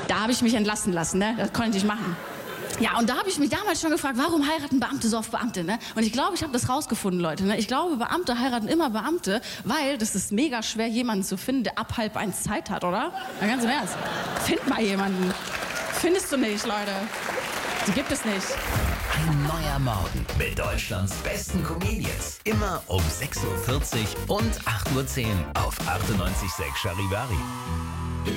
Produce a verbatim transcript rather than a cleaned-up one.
Da habe ich mich entlassen lassen, ne? Das konnte ich machen. Ja, und da habe ich mich damals schon gefragt, warum heiraten Beamte so oft Beamte, ne? Und ich glaube, ich habe das rausgefunden, Leute, ne? Ich glaube, Beamte heiraten immer Beamte, weil das ist mega schwer, jemanden zu finden, der ab halb eins Zeit hat, oder? Na, ganz im Ernst. Find mal jemanden. Findest du nicht, Leute. Die gibt es nicht. Ein neuer Morgen mit Deutschlands besten Comedians. Immer um sechs Uhr vierzig und acht Uhr zehn auf achtundneunzig Komma sechs Charivari.